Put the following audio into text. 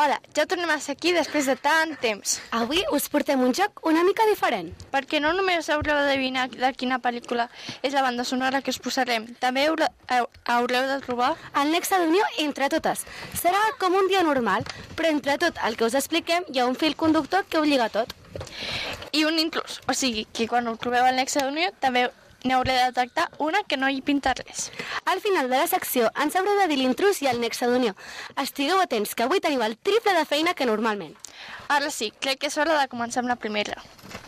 Hola, ja tornem a ser aquí després de tant temps. Avui us portem un joc una mica diferent. Perquè no només haureu d'adivinar de quina pel·lícula és la banda sonora que us posarem, també haureu de trobar El nexe d'unió entre totes. Serà com un dia normal, però entre tot el que us expliquem hi ha un fil conductor que ho lliga tot. i un intrus, o sigui que quan ho trobeu al nexe d'unió també n'haureu de detectar una que no hi pinta res. Al final de la secció ens haureu de dir l'intrus i el nexe d'unió. Estigueu atents, que avui teniu el triple de feina que normalment. Ara sí, crec que és hora de començar amb la primera.